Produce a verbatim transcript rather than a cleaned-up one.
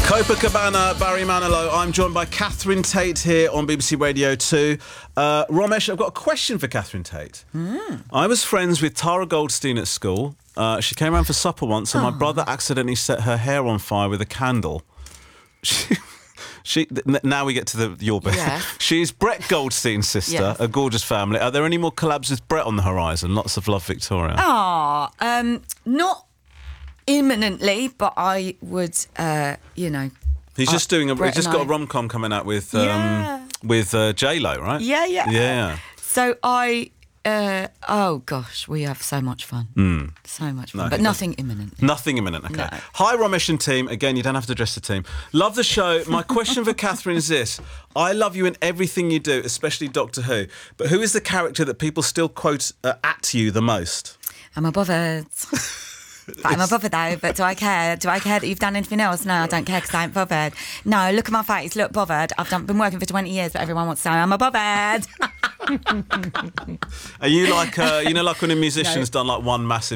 Copacabana, Barry Manilow. I'm joined by Catherine Tate here on B B C Radio two. Uh, Romesh, I've got a question for Catherine Tate. Mm. I was friends with Tara Goldstein at school. Uh, she came around for supper once and oh. my brother accidentally set her hair on fire with a candle. She... She, now we get to the your bit. Yeah. She's Brett Goldstein's sister, yeah. A gorgeous family. Are there any more collabs with Brett on the horizon? Lots of love, Victoria. Ah, um, not imminently, but I would, uh, you know. He's uh, just doing a. Brett He's just and got I. a rom-com coming out with um, yeah. with uh, J Lo, right? Yeah, yeah, yeah. So I. Uh, oh gosh, we have so much fun. Mm. So much fun, No, but nothing imminent. Nothing imminent, okay. No. Hi, Romesh and team. Again, you don't have to address the team. Love the show. My question for Catherine is this. I love you in everything you do, especially Doctor Who. But who is the character that people still quote uh, at you the most? I'm a bothered. But I'm a bothered though, but do I care? Do I care that you've done anything else? No, I don't care because I ain't bothered. No, look at my face. Look, bothered. I've done, been working for twenty years, but everyone wants to say I'm a bothered. Are you like, uh, you know, like when a musician's no. done like one massive